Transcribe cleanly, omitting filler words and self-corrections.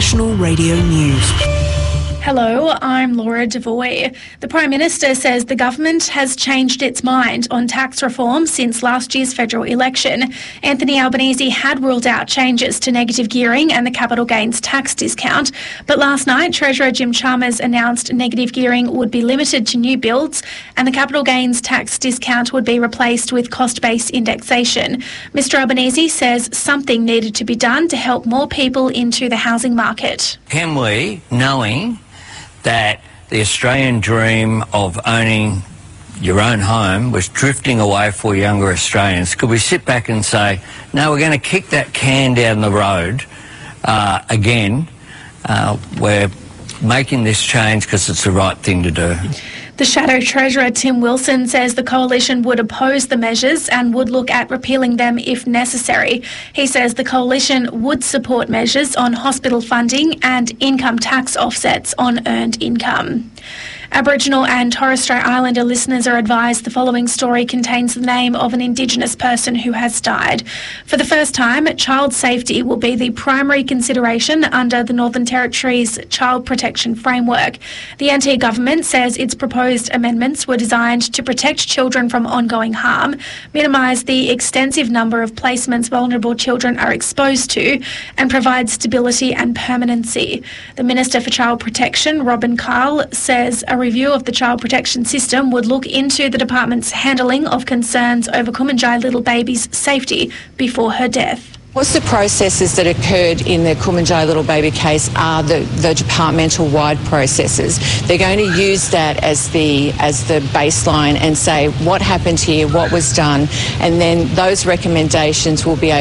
National Radio News. Hello, I'm Laura Devoy. The Prime Minister says the government has changed its mind on tax reform since last year's federal election. Anthony Albanese had ruled out changes to negative gearing and the capital gains tax discount, but last night Treasurer Jim Chalmers announced negative gearing would be limited to new builds and the capital gains tax discount would be replaced with cost-based indexation. Mr Albanese says something needed to be done to help more people into the housing market. Can we, knowing that the Australian dream of owning your own home was drifting away for younger Australians, could we sit back and say, no, we're going to kick that can down the road again? We're making this change because it's the right thing to do. The Shadow Treasurer Tim Wilson says the coalition would oppose the measures and would look at repealing them if necessary. He says the coalition would support measures on hospital funding and income tax offsets on earned income. Aboriginal and Torres Strait Islander listeners are advised the following story contains the name of an Indigenous person who has died. For the first time, child safety will be the primary consideration under the Northern Territory's Child Protection Framework. The NT government says its proposed amendments were designed to protect children from ongoing harm, minimise the extensive number of placements vulnerable children are exposed to, and provide stability and permanency. The Minister for Child Protection, Robin Carl, says a review of the child protection system would look into the department's handling of concerns over Kumanjai little baby's safety before her death. What's the processes that occurred in the Kumanjai little baby case are the departmental-wide processes. They're going to use that as the baseline and say what happened here, what was done, and then those recommendations will be able